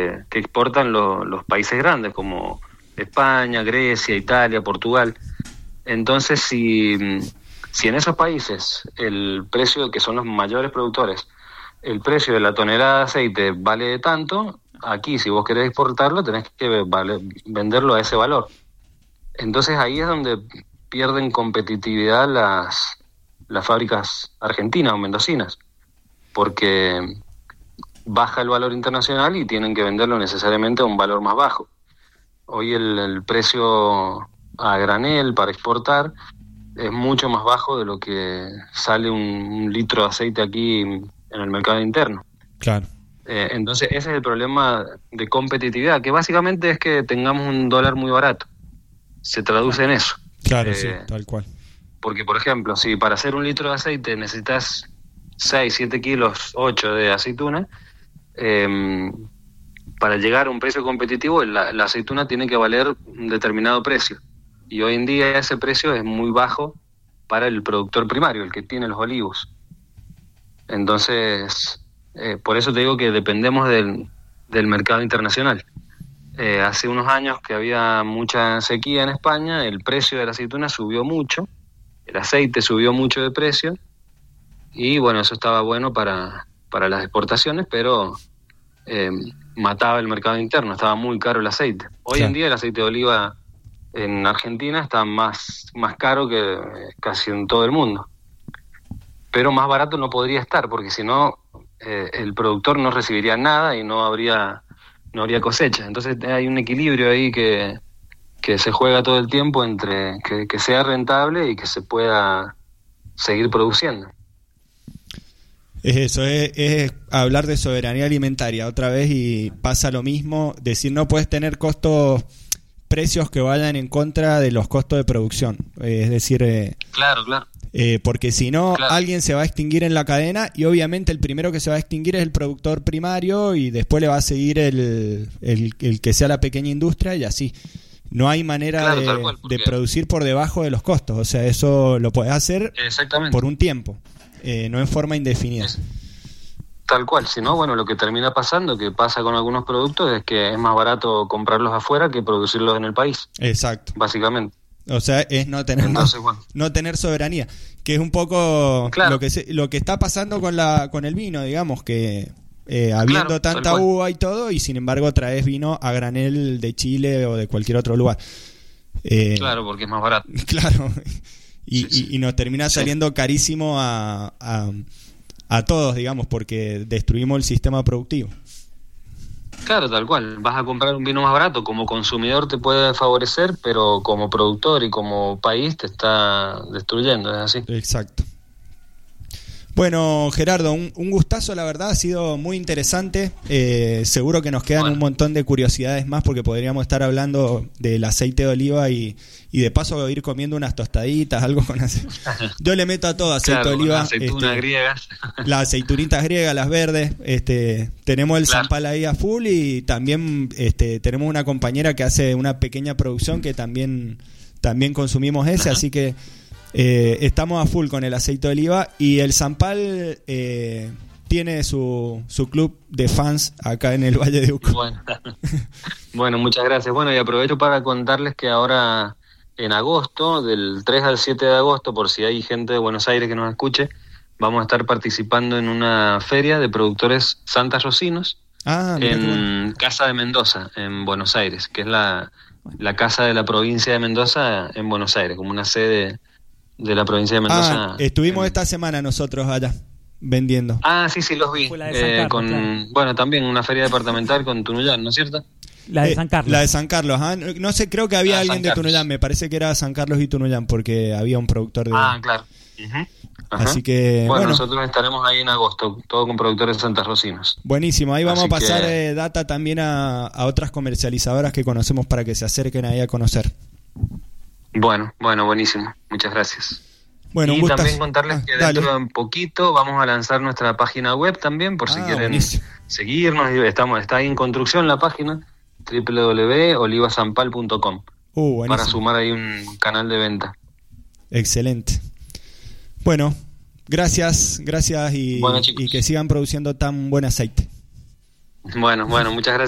que exportan los países grandes como España, Grecia, Italia, Portugal. Entonces, si en esos países el precio, que son los mayores productores, el precio de la tonelada de aceite vale tanto, aquí si vos querés exportarlo tenés que venderlo a ese valor. Entonces ahí es donde pierden competitividad las fábricas argentinas o mendocinas, porque baja el valor internacional y tienen que venderlo necesariamente a un valor más bajo. Hoy el precio a granel para exportar es mucho más bajo de lo que sale un litro de aceite aquí en el mercado interno. Claro. Entonces ese es el problema de competitividad, que básicamente es que tengamos un dólar muy barato. Se traduce en eso. Claro, sí, tal cual. Porque, por ejemplo, si para hacer un litro de aceite necesitas 6, 7 kilos, 8 de aceituna, para llegar a un precio competitivo, la aceituna tiene que valer un determinado precio. Y hoy en día ese precio es muy bajo para el productor primario, el que tiene los olivos. Entonces, por eso te digo que dependemos del mercado internacional. Hace unos años que había mucha sequía en España, el precio de la aceituna subió mucho, el aceite subió mucho de precio, y bueno, eso estaba bueno para las exportaciones, pero mataba el mercado interno, estaba muy caro el aceite. Hoy en día el aceite de oliva en Argentina está más caro que casi en todo el mundo, pero más barato no podría estar, porque si no el productor no recibiría nada y no habría cosecha. Entonces hay un equilibrio ahí que se juega todo el tiempo entre que sea rentable y que se pueda seguir produciendo. Es eso, es hablar de soberanía alimentaria otra vez, y pasa lo mismo, decir no puedes tener precios que vayan en contra de los costos de producción, es decir, claro. Porque si no, alguien se va a extinguir en la cadena, y obviamente el primero que se va a extinguir es el productor primario, y después le va a seguir el que sea la pequeña industria, y así. No hay manera de producir por debajo de los costos. O sea, eso lo podés hacer por un tiempo, no en forma indefinida. Tal cual. Si no, bueno, lo que termina pasando, que pasa con algunos productos, es que es más barato comprarlos afuera que producirlos en el país. Exacto. Básicamente. O sea, es no tener soberanía, que es un poco lo que está pasando con el vino, digamos, que habiendo tanta uva y todo, y sin embargo traes vino a granel de Chile o de cualquier otro lugar. Claro, porque es más barato. Claro, y nos termina saliendo carísimo a todos, digamos, porque destruimos el sistema productivo. Claro, tal cual. Vas a comprar un vino más barato, como consumidor te puede favorecer, pero como productor y como país te está destruyendo, es así. Exacto. Bueno, Gerardo, un gustazo, la verdad, ha sido muy interesante. Seguro que nos quedan un montón de curiosidades más, porque podríamos estar hablando del aceite de oliva y de paso ir comiendo unas tostaditas, algo con aceite. Yo le meto a todo aceite de oliva. Las aceitunas griegas. Las aceitunitas griegas, las verdes. Tenemos el zampal ahí a full, y también tenemos una compañera que hace una pequeña producción que también consumimos ese, así que estamos a full con el aceite de oliva. Y el zampal tiene su club de fans acá en el Valle de Uco. Bueno, muchas gracias. Bueno, y aprovecho para contarles que ahora en agosto, del 3 al 7 de agosto, por si hay gente de Buenos Aires que nos escuche, vamos a estar participando en una feria de productores santarrocinos en Casa de Mendoza, en Buenos Aires, que es la casa de la provincia de Mendoza en Buenos Aires, como una sede de la provincia de Mendoza. Estuvimos esta semana nosotros allá vendiendo. Sí, los vi. Bueno, también una feria departamental con Tunuyán, ¿no es cierto? La de San Carlos. La de San Carlos. No sé, creo que había alguien de Tunuyán. Me parece que era San Carlos y Tunuyán, porque había un productor de... claro. Uh-huh. Así que... Bueno, nosotros estaremos ahí en agosto, todo con productores santarrocinos. Buenísimo. Ahí vamos a pasar data también a otras comercializadoras que conocemos para que se acerquen ahí a conocer. Bueno, buenísimo. Muchas gracias. Bueno, y también contarles que dentro de un poquito vamos a lanzar nuestra página web también, por si quieren seguirnos. Está ahí en construcción la página, www.olivazampal.com, para sumar ahí un canal de venta. Excelente. Bueno, gracias y que sigan produciendo tan buen aceite. Bueno, muchas gracias.